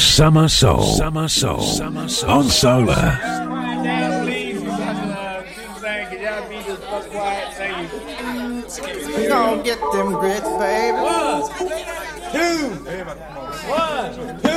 Summer Soul. On Solar. We gonna get them grits, baby. 1, 2. 1, 2.